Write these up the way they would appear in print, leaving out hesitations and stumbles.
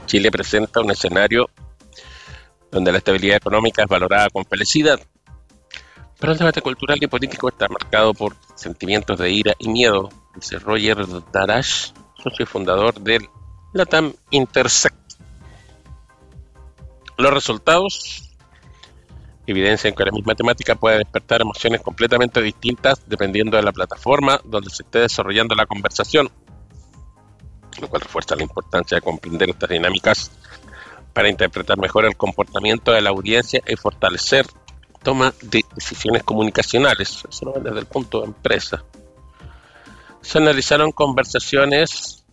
Chile presenta un escenario donde la estabilidad económica es valorada con felicidad, pero el debate cultural y político está marcado por sentimientos de ira y miedo, dice Roger Darash, socio y fundador del LATAM Intersect. Los resultados evidencian que la misma temática puede despertar emociones completamente distintas dependiendo de la plataforma donde se esté desarrollando la conversación, lo cual refuerza la importancia de comprender estas dinámicas para interpretar mejor el comportamiento de la audiencia y fortalecer toma de decisiones comunicacionales, eso desde el punto de empresa. Se analizaron conversaciones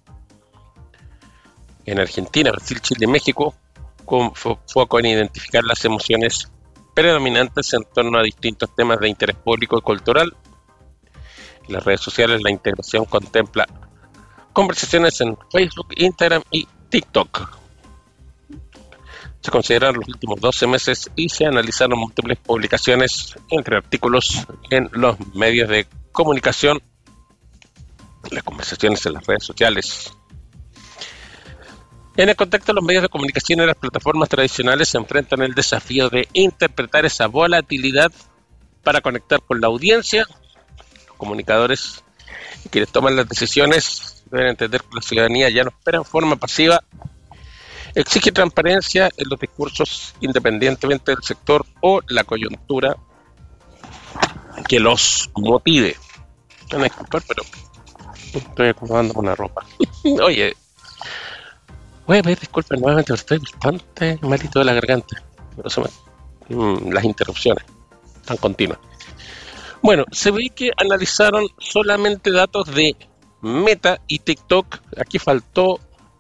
en Argentina, Brasil, Chile y México con foco en identificar las emociones predominantes en torno a distintos temas de interés público y cultural. En las redes sociales la integración contempla conversaciones en Facebook, Instagram y TikTok. Se consideraron los últimos 12 meses y se analizaron múltiples publicaciones entre artículos en los medios de comunicación, las conversaciones en las redes sociales. En el contexto de los medios de comunicación y las plataformas tradicionales se enfrentan el desafío de interpretar esa volatilidad para conectar con la audiencia. Los comunicadores y quienes toman las decisiones deben entender que la ciudadanía ya no espera en forma pasiva. Exige transparencia en los discursos independientemente del sector o la coyuntura que los motive. Me van a disculpar, pero estoy acomodando una ropa. Oye, voy a pedir disculpas nuevamente, pero estoy bastante malito de la garganta. Pero las interrupciones tan continuas. Bueno, se ve que analizaron solamente datos de Meta y TikTok. Aquí faltó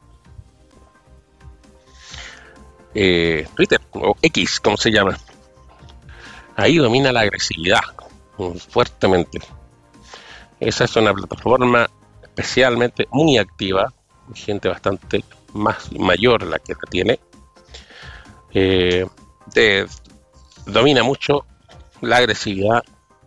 Twitter o X, como se llama. Ahí domina la agresividad fuertemente. Esa es una plataforma especialmente muy activa, gente bastante mayor la que la tiene. Domina mucho la agresividad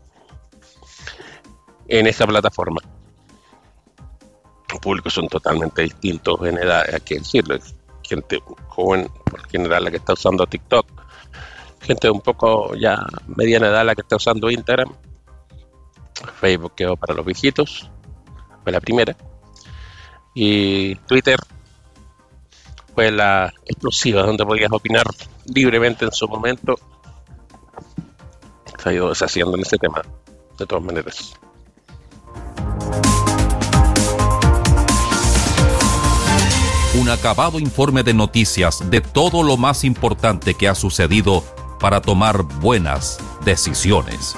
en esa plataforma. Los públicos son totalmente distintos en edad, hay que decirlo. Gente joven, por general, la que está usando TikTok, gente de un poco ya mediana edad, la que está usando Instagram. Facebook quedó para los viejitos, fue la primera, y Twitter fue la explosiva, donde podías opinar libremente en su momento. Se ha ido deshaciendo en ese tema, de todas maneras. Un acabado informe de noticias de todo lo más importante que ha sucedido para tomar buenas decisiones.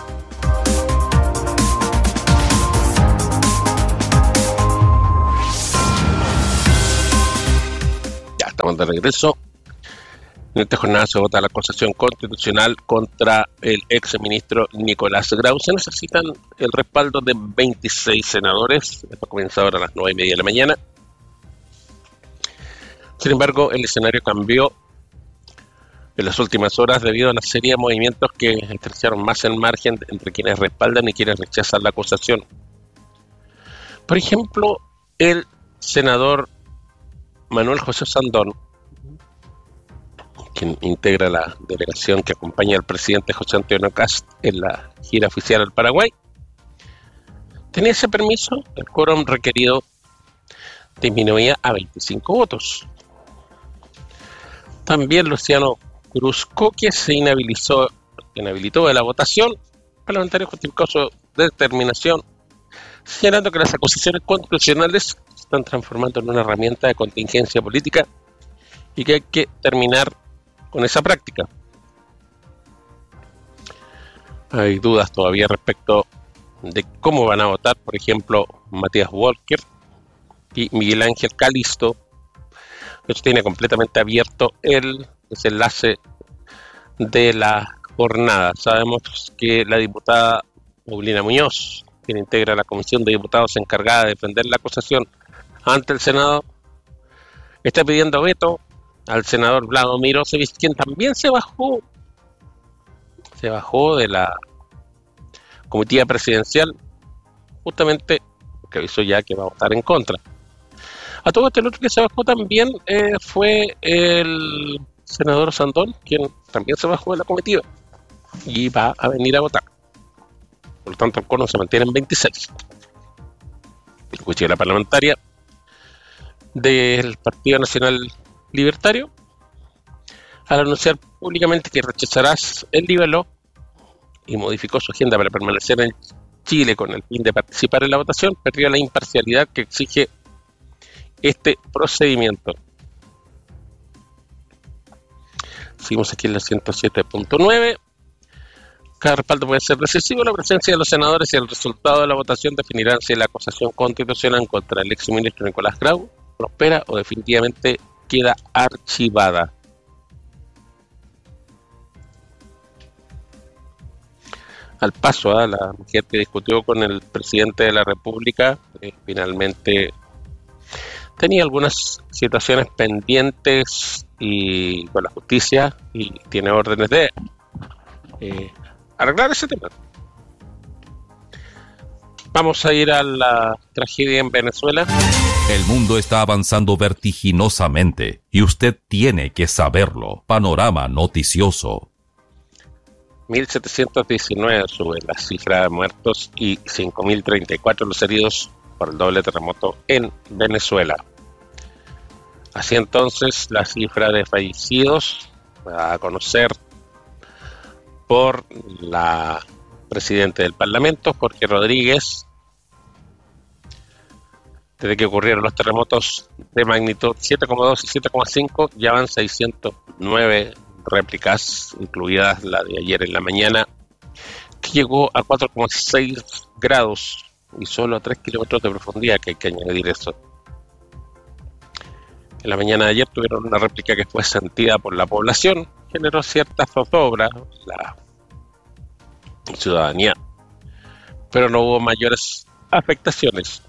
Ya estamos de regreso. En esta jornada se vota la acusación constitucional contra el ex ministro Nicolás Grau. Se necesitan el respaldo de 26 senadores. Esto comienza ahora a las 9:30 de la mañana. Sin embargo, el escenario cambió en las últimas horas debido a una serie de movimientos que estrecharon más el margen entre quienes respaldan y quienes rechazan la acusación. Por ejemplo, el senador Manuel José Sandón, quien integra la delegación que acompaña al presidente José Antonio Kast en la gira oficial al Paraguay, tenía ese permiso. El quórum requerido disminuía a 25 votos. También Luciano Cruzco, que se inhabilitó de la votación, parlamentario justificó su determinación, señalando que las acusaciones constitucionales se están transformando en una herramienta de contingencia política y que hay que terminar con esa práctica. Hay dudas todavía respecto de cómo van a votar, por ejemplo, Matías Walker y Miguel Ángel Calisto. Esto tiene completamente abierto el desenlace de la jornada. Sabemos que la diputada Paulina Muñoz, quien integra la comisión de diputados encargada de defender la acusación ante el Senado, está pidiendo veto al senador Vlado Mirosevic, quien también se bajó de la comitiva presidencial, justamente porque avisó ya que va a votar en contra. A todo esto, el otro que se bajó también fue el senador Sandón, quien también se bajó de la comitiva y va a venir a votar. Por lo tanto, el cono se mantiene en 26. Escuché la parlamentaria del Partido Nacional Libertario al anunciar públicamente que rechazarás el libelo y modificó su agenda para permanecer en Chile con el fin de participar en la votación, perdió la imparcialidad que exige este procedimiento. Seguimos aquí en la 107.9. Cada respaldo puede ser decisivo. La presencia de los senadores y el resultado de la votación definirán si la acusación constitucional contra el exministro Nicolás Grau prospera o definitivamente queda archivada. Al paso, la mujer que discutió con el presidente de la República finalmente tenía algunas situaciones pendientes y con la justicia y tiene órdenes de arreglar ese tema. Vamos a ir a la tragedia en Venezuela. El mundo está avanzando vertiginosamente y usted tiene que saberlo. Panorama noticioso. 1.719 sube la cifra de muertos y 5.034 los heridos por el doble terremoto en Venezuela. Así entonces, la cifra de fallecidos va a conocer por la presidenta del Parlamento, Jorge Rodríguez. Desde que ocurrieron los terremotos de magnitud 7,2 y 7,5, ya van 609 réplicas, incluidas la de ayer en la mañana, que llegó a 4,6 grados y solo a 3 kilómetros de profundidad, que hay que añadir eso. En la mañana de ayer tuvieron una réplica que fue sentida por la población, generó cierta zozobra la ciudadanía, pero no hubo mayores afectaciones.